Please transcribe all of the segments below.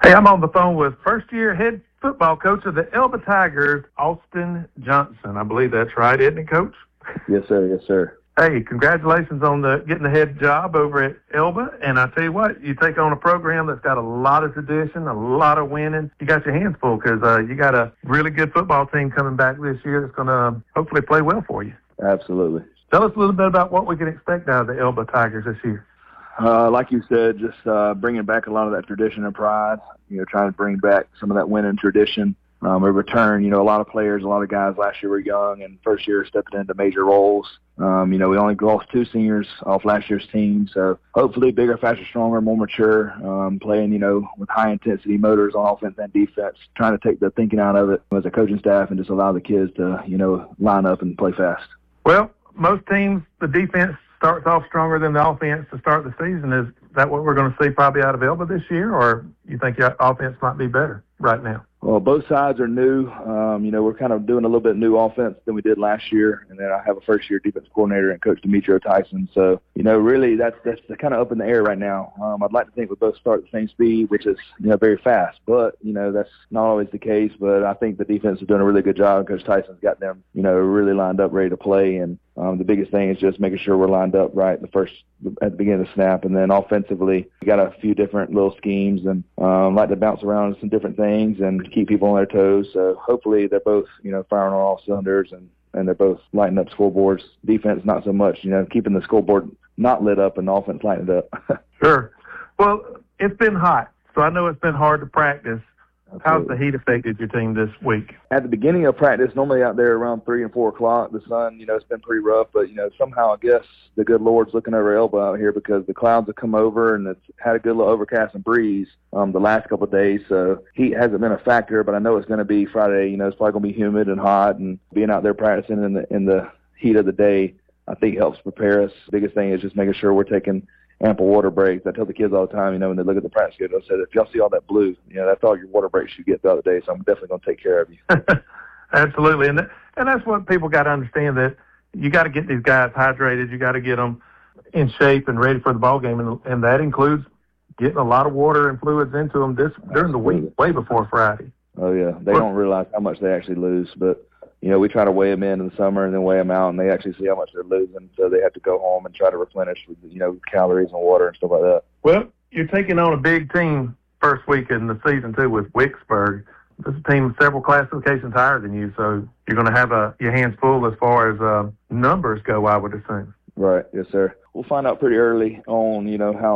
Hey, I'm on the phone with first-year head football coach of the Elba Tigers, Austin Johnson. I believe that's right, isn't it, Coach? Yes, sir. Yes, sir. Hey, congratulations on getting the head job over at Elba. And I tell you what, you take on a program that's got a lot of tradition, a lot of winning. You got your hands full because you got a really good football team coming back this year that's going to hopefully play well for you. Absolutely. Tell us a little bit about what we can expect out of the Elba Tigers this year. Like you said, just bringing back a lot of that tradition and pride, trying to bring back some of that winning tradition. A return, a lot of players, a lot of guys last year were young and first year stepping into major roles. We only lost 2 seniors off last year's team. So hopefully bigger, faster, stronger, more mature, playing, with high intensity motors on offense and defense, trying to take the thinking out of it as a coaching staff and just allow the kids to, line up and play fast. Well, most teams, the defense starts off stronger than the offense to start the season. Is that what we're going to see probably out of Elba this year, or you think your offense might be better right now? Well, both sides are new. We're kind of doing a little bit new offense than we did last year, and then I have a first-year defense coordinator and Coach Demetrio Tyson. So, really that's kind of up in the air right now. I'd like to think we both start at the same speed, which is, very fast. But, that's not always the case. But I think the defense is doing a really good job. Coach Tyson's got them, really lined up, ready to play. And the biggest thing is just making sure we're lined up right at the beginning of the snap. And then offensively, we got a few different little schemes and like to bounce around some different things and keep people on their toes. So hopefully they're both, firing on all cylinders and they're both lighting up scoreboards. Defense, not so much, keeping the scoreboard not lit up and the offense lighting it up. Sure. Well, it's been hot, so I know it's been hard to practice. Absolutely. How's the heat affected your team this week? At the beginning of practice, normally out there around 3 and 4 o'clock, the sun, it's been pretty rough. But, somehow I guess the good Lord's looking over Elba out here because the clouds have come over and it's had a good little overcast and breeze the last couple of days. So heat hasn't been a factor, but I know it's going to be Friday. It's probably going to be humid and hot, and being out there practicing in the heat of the day, I think helps prepare us. The biggest thing is just making sure we're taking ample water breaks. I tell the kids all the time, when they look at the practice schedule, I said, if y'all see all that blue, that's all your water breaks you get throughout the day, so I'm definitely going to take care of you. Absolutely. And that's what people got to understand, that you got to get these guys hydrated. You got to get them in shape and ready for the ball game, and that includes getting a lot of water and fluids into them during the week, way before Friday. Oh, yeah. They don't realize how much they actually lose, but we try to weigh them in the summer and then weigh them out, and they actually see how much they're losing, so they have to go home and try to replenish with, calories and water and stuff like that. Well, you're taking on a big team first week in the season, too, with Wicksburg. This is a team several classifications higher than you, so you're going to have your hands full as far as numbers go, I would assume. Right, yes, sir. We'll find out pretty early on,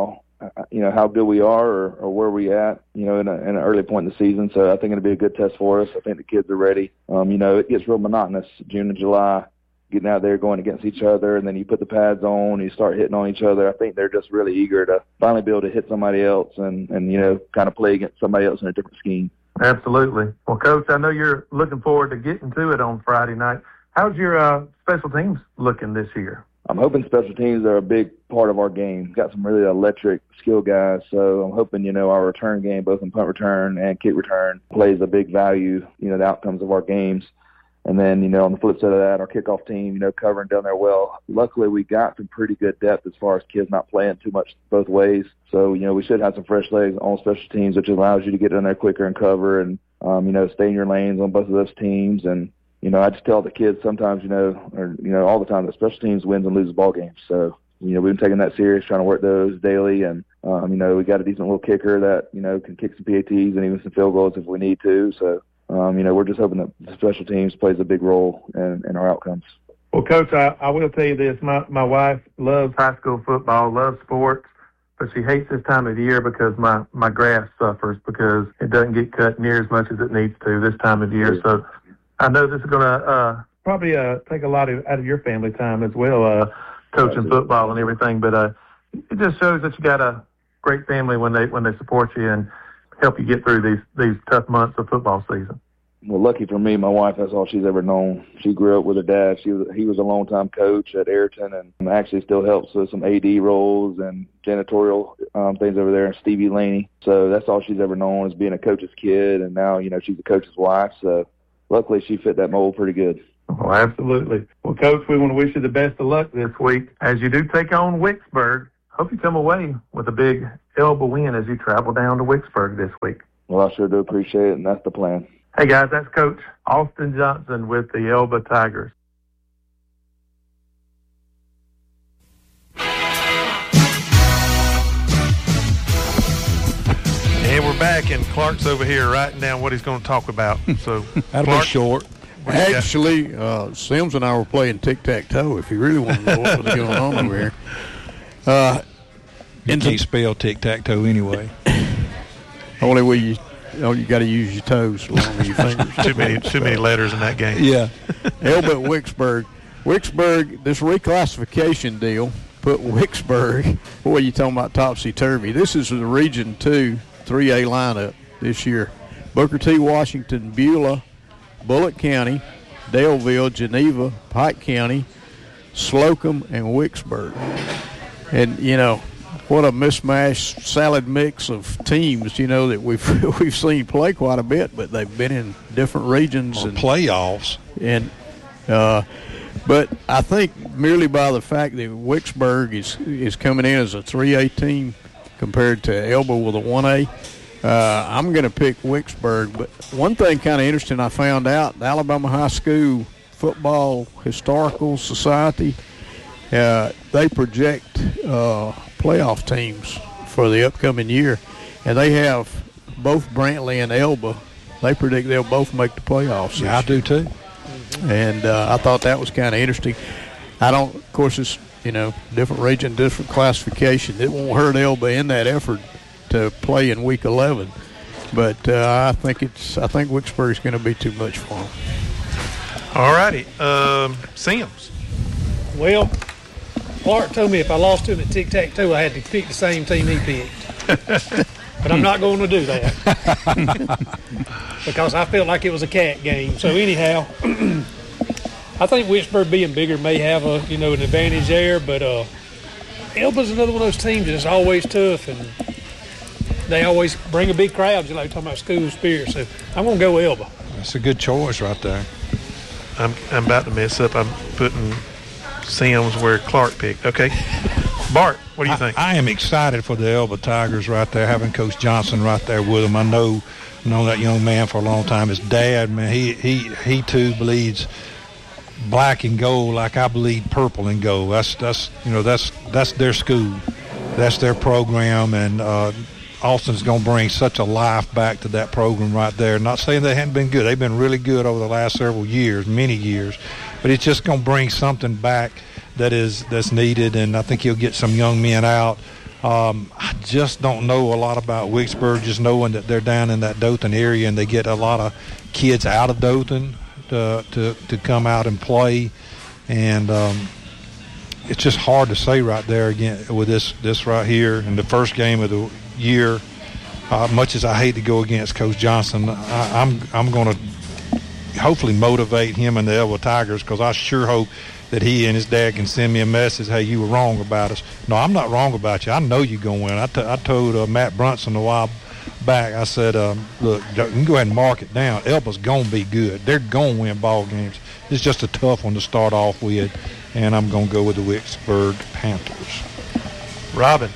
how good we are or where we at, in an early point in the season. So I think it'll be a good test for us. I think the kids are ready. It gets real monotonous June and July, getting out there, going against each other, and then you put the pads on, you start hitting on each other. I think they're just really eager to finally be able to hit somebody else and kind of play against somebody else in a different scheme. Absolutely. Well, Coach, I know you're looking forward to getting to it on Friday night. How's your special teams looking this year? I'm hoping special teams are a big part of our game. Got some really electric skill guys, so I'm hoping, our return game, both in punt return and kick return, plays a big value, the outcomes of our games. And then, on the flip side of that, our kickoff team, covering down there well. Luckily, we got some pretty good depth as far as kids not playing too much both ways. So, we should have some fresh legs on special teams, which allows you to get in there quicker and cover and, stay in your lanes on both of those teams. And, I just tell the kids sometimes, all the time that special teams wins and loses ball games. So, we've been taking that serious, trying to work those daily. And, we got a decent little kicker that, can kick some PATs and even some field goals if we need to. So, we're just hoping that the special teams plays a big role in our outcomes. Well, Coach, I will tell you this. My wife loves high school football, loves sports, but she hates this time of the year because my grass suffers because it doesn't get cut near as much as it needs to this time of year. So I know this is going to probably take a lot out of your family time as well, coaching football and everything. But it just shows that you got a great family when they support you and help you get through these tough months of football season. Well, lucky for me, my wife, that's all she's ever known. She grew up with her dad. He was a longtime coach at Ayrton and actually still helps with some AD roles and janitorial things over there, and Stevie Laney. So that's all she's ever known is being a coach's kid, and now, she's a coach's wife. So luckily she fit that mold pretty good. Oh, absolutely. Well, Coach, we want to wish you the best of luck this week as you do take on Wicksburg. Hope you come away with a big Elba win as you travel down to Wicksburg this week. Well, I sure do appreciate it, and that's the plan. Hey, guys, that's Coach Austin Johnson with the Elba Tigers. And we're back, and Clark's over here writing down what he's going to talk about. So that'll be short. Actually, Sims and I were playing tic-tac-toe, if you really want to know what was going on over here. You can't spell tic-tac-toe anyway. Only way you got to use your toes along with your fingers. too many letters in that game. Yeah. Elba at Wicksburg. Wicksburg, this reclassification deal put Wicksburg, boy, you talking about topsy-turvy. This is the Region 2 3A lineup this year. Booker T. Washington, Beulah, Bullitt County, Daleville, Geneva, Pike County, Slocum, and Wicksburg. And, what a mismatched salad mix of teams, that we've seen play quite a bit, but they've been in different regions or and playoffs. And but I think merely by the fact that Wicksburg is coming in as a 3A team compared to Elba with a 1A, I'm going to pick Wicksburg. But one thing kind of interesting I found out, the Alabama High School Football Historical Society, they project playoff teams for the upcoming year, and they have both Brantley and Elba. They predict they'll both make the playoffs. Yeah, I do too. And I thought that was kind of interesting. Of course, it's different region, different classification. It won't hurt Elba in that effort to play in week 11, but I think Wicksburg's going to be too much for them. All righty, Sims. Well, Clark told me if I lost to him at tic-tac-toe, I had to pick the same team he picked. But I'm not going to do that because I felt like it was a cat game. So anyhow, I think Wicksburg being bigger may have an advantage there. But Elba's another one of those teams that's always tough, and they always bring a big crowd. Just like talking about school spirit. So I'm going to go Elba. That's a good choice right there. I'm about to mess up. I'm putting Sims where Clark picked. Okay. Bart, what do you think? I am excited for the Elba Tigers right there, having Coach Johnson right there with them. I know that young man for a long time. His dad, man, he too bleeds black and gold like I bleed purple and gold. That's their school. That's their program, and Austin's going to bring such a life back to that program right there. Not saying they hadn't been good. They've been really good over the last several years, many years. But it's just going to bring something back that's needed, and I think he'll get some young men out. I just don't know a lot about Wicksburg, just knowing that they're down in that Dothan area and they get a lot of kids out of Dothan to come out and play. And it's just hard to say right there again with this right here in the first game of the year. Much as I hate to go against Coach Johnson, I'm going to hopefully motivate him and the Elba Tigers, because I sure hope that he and his dad can send me a message, hey, you were wrong about us. No, I'm not wrong about you. I know you're going to win. I told Matt Brunson a while back, I said, look, you can go ahead and mark it down. Elba's going to be good. They're going to win ball games. It's just a tough one to start off with, and I'm going to go with the Wicksburg Panthers. Robin.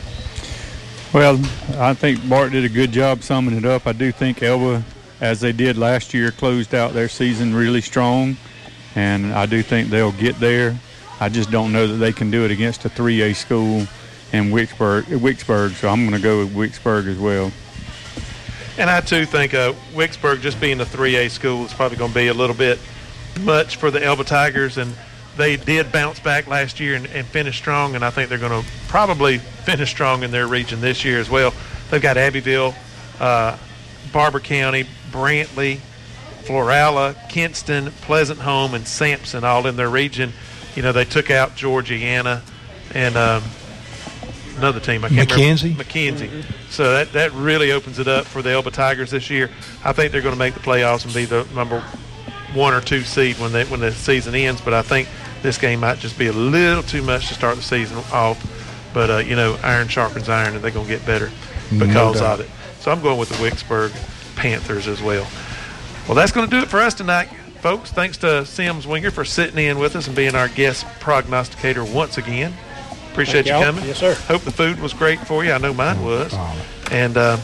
Well, I think Bart did a good job summing it up. I do think Elba, as they did last year, closed out their season really strong, and I do think they'll get there. I just don't know that they can do it against a 3A school in Wicksburg, so I'm going to go with Wicksburg as well. And I, too, think Wicksburg, just being a 3A school, is probably going to be a little bit much for the Elba Tigers, and they did bounce back last year and finish strong, and I think they're going to probably finish strong in their region this year as well. They've got Abbeville, Barber County, Brantley, Florala, Kinston, Pleasant Home, and Sampson all in their region. You know, they took out Georgiana and another team. I can't remember. McKenzie. So that really opens it up for the Elba Tigers this year. I think they're going to make the playoffs and be the number 1 or 2 seed when the season ends. But I think this game might just be a little too much to start the season off. But, iron sharpens iron, and they're going to get better because of it. So I'm going with the Wicksburg Panthers as well. Well, that's going to do it for us tonight, folks. Thanks to Sims Winger for sitting in with us and being our guest prognosticator once again. Appreciate you coming. Yes, sir. Hope the food was great for you. I know mine was. And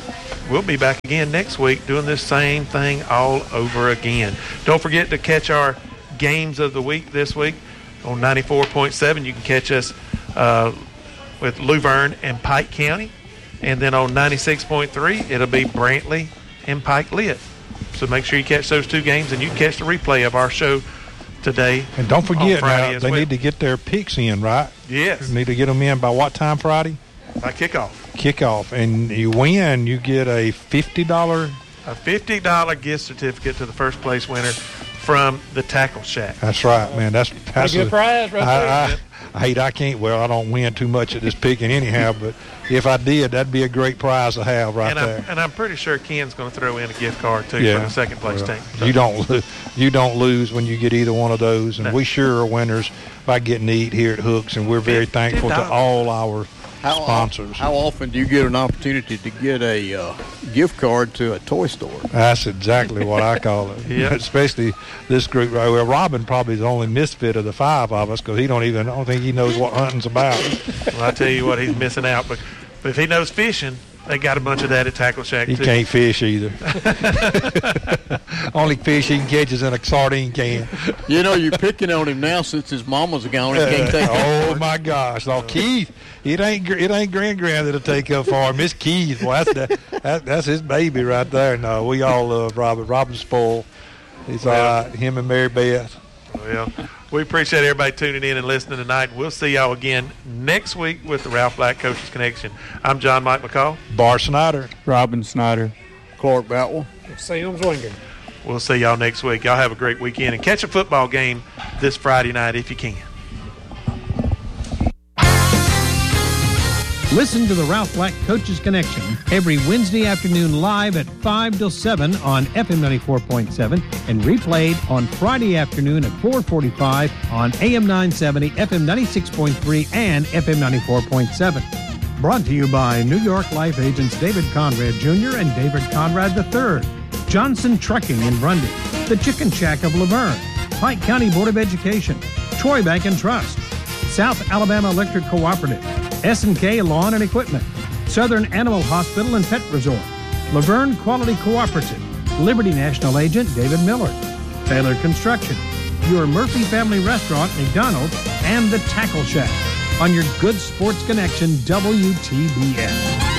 we'll be back again next week doing this same thing all over again. Don't forget to catch our games of the week this week on 94.7. You can catch us with Luverne and Pike County. And then on 96.3, it'll be Brantley and Pike Lit. So make sure you catch those two games, and you can catch the replay of our show today. And don't forget, now, they well. need to get their picks in, right? Yes. They need to get them in by what time Friday? By kickoff. Kickoff. And you win, you get a $50. A $50 gift certificate to the first place winner from the Tackle Shack. That's right, man. That's a good prize right there. I don't win too much at this picking anyhow, but if I did, that'd be a great prize to have there. And I'm pretty sure Ken's going to throw in a gift card too for the second place team. So. You don't lose when you get either one of those, and we sure are winners by getting to eat here at Hooks, and we're very thankful to all our sponsors. How often do you get an opportunity to get a gift card to a toy store? That's exactly what I call it. Yeah. Especially this group. Well, Robin probably is the only misfit of the five of us because I don't think he knows what hunting's about. Well, I tell you what, he's missing out. But if he knows fishing, they got a bunch of that at Tackle Shack He too. can't fish either. Only fish he can catch is in a sardine can. You're picking on him now since his mama's gone and can't take Oh my gosh! No, Keith, it ain't Grand that'll take up for him. It's Keith. Well, that's his baby right there. No, we all love Robin. Robin's spoiled. He's all right. Him and Mary Beth. Well, we appreciate everybody tuning in and listening tonight. We'll see y'all again next week with the Ralph Black Coaches Connection. I'm John Mike McCall. Bart Snyder. Robin Snyder. Clark Boutwell. Sam Zwinger. We'll see y'all next week. Y'all have a great weekend and catch a football game this Friday night if you can. Listen to the Ralph Black Coaches Connection every Wednesday afternoon live at 5 till 7 on FM 94.7 and replayed on Friday afternoon at 4:45 on AM 970, FM 96.3, and FM 94.7. Brought to you by New York Life agents David Conrad Jr. and David Conrad III, Johnson Trucking in Grundy, the Chicken Shack of Laverne, Pike County Board of Education, Troy Bank and Trust, South Alabama Electric Cooperative, S&K Lawn and Equipment, Southern Animal Hospital and Pet Resort, Laverne Quality Cooperative, Liberty National Agent David Miller, Taylor Construction, your Murphy Family Restaurant, McDonald's, and the Tackle Shack on your Good Sports Connection WTBN.